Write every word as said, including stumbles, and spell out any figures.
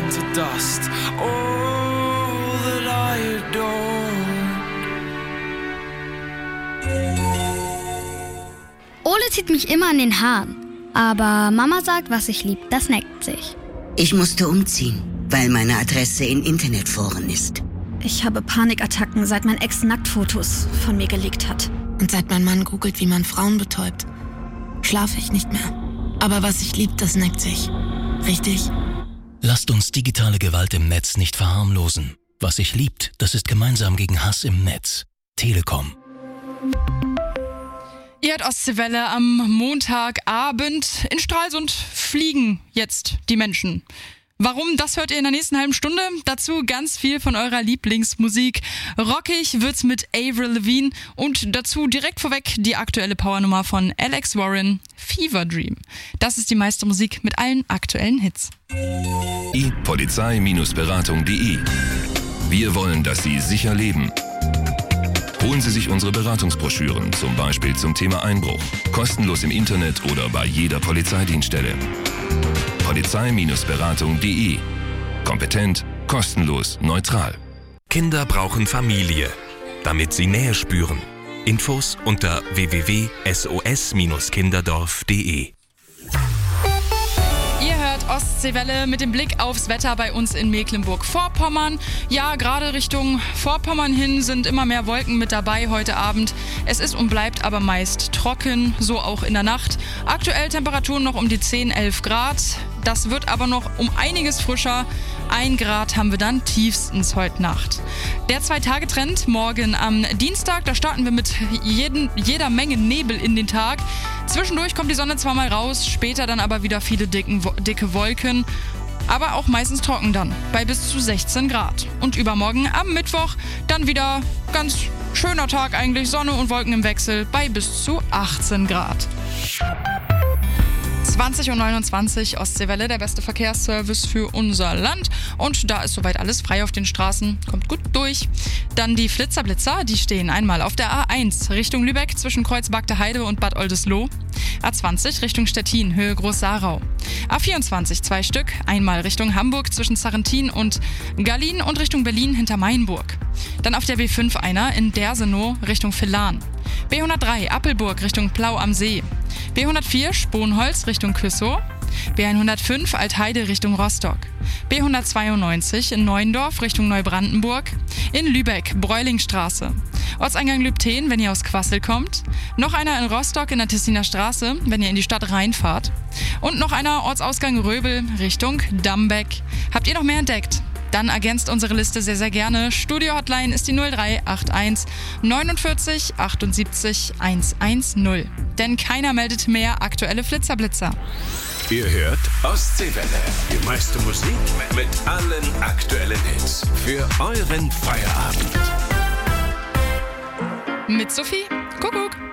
to dust. All that I adore. Ole zieht mich immer an den Haaren. Aber Mama sagt, was ich lieb, das neckt sich. Ich musste umziehen, weil meine Adresse in Internetforen ist. Ich habe Panikattacken, seit mein Ex Nacktfotos von mir gelegt hat. Und seit mein Mann googelt, wie man Frauen betäubt, schlafe ich nicht mehr. Aber was ich lieb, das neckt sich. Richtig? Lasst uns digitale Gewalt im Netz nicht verharmlosen. Was sich liebt, das ist gemeinsam gegen Hass im Netz. Telekom. Ihr hört Ostseewelle am Montagabend. In Stralsund fliegen jetzt die Menschen. Warum, das hört ihr in der nächsten halben Stunde. Dazu ganz viel von eurer Lieblingsmusik. Rockig wird's mit Avril Lavigne und dazu direkt vorweg die aktuelle Powernummer von Alex Warren, Fever Dream. Das ist die meiste Musik mit allen aktuellen Hits. polizei Beratung punkt de. Wir wollen, dass Sie sicher leben. Holen Sie sich unsere Beratungsbroschüren, zum Beispiel zum Thema Einbruch. Kostenlos im Internet oder bei jeder Polizeidienststelle. polizei Beratung punkt de. Kompetent, kostenlos, neutral. Kinder brauchen Familie, damit sie Nähe spüren. Infos unter w w w punkt s o s kinderdorf punkt de. Ihr hört Ostseewelle mit dem Blick aufs Wetter bei uns in Mecklenburg-Vorpommern. Ja, gerade Richtung Vorpommern hin sind immer mehr Wolken mit dabei heute Abend. Es ist und bleibt aber meist trocken, so auch in der Nacht. Aktuell Temperaturen noch um die zehn, elf Grad. Das wird aber noch um einiges frischer. Ein Grad haben wir dann tiefstens heute Nacht. Der Zwei-Tage-Trend morgen am Dienstag, da starten wir mit jeden, jeder Menge Nebel in den Tag. Zwischendurch kommt die Sonne zwar mal raus, später dann aber wieder viele dicken, dicke Wolken. Aber auch meistens trocken dann, bei bis zu sechzehn Grad. Und übermorgen am Mittwoch dann wieder ganz schöner Tag eigentlich, Sonne und Wolken im Wechsel bei bis zu achtzehn Grad. zwanzig und neunundzwanzig, Ostseewelle, der beste Verkehrsservice für unser Land. Und da ist soweit alles frei auf den Straßen, kommt gut durch. Dann die Flitzerblitzer, die stehen einmal auf der A eins Richtung Lübeck zwischen Kreuzbergter Heide und Bad Oldesloe. A zwanzig Richtung Stettin, Höhe Groß-Sarau. A vierundzwanzig, zwei Stück, einmal Richtung Hamburg zwischen Sarrentin und Gallien und Richtung Berlin hinter Mainburg. Dann auf der B fünf einer in Dersenow Richtung Villan. B hundertdrei Appelburg Richtung Plau am See. B hundertvier Sponholz Richtung Küssow. B hundertfünf Altheide Richtung Rostock. B hundertzweiundneunzig in Neuendorf Richtung Neubrandenburg. In Lübeck Bräulingstraße. Ortseingang Lübten, wenn ihr aus Quassel kommt. Noch einer in Rostock in der Tessiner Straße, wenn ihr in die Stadt reinfahrt. Und noch einer Ortsausgang Röbel Richtung Dambeck. Habt ihr noch mehr entdeckt? Dann ergänzt unsere Liste sehr, sehr gerne. Studio-Hotline ist die null drei acht eins neunundvierzig achtundsiebzig hundertzehn. Denn keiner meldet mehr aktuelle Flitzerblitzer. Ihr hört Ostseewelle. Die meiste Musik mit allen aktuellen Hits. Für euren Feierabend. Mit Sophie Kuckuck.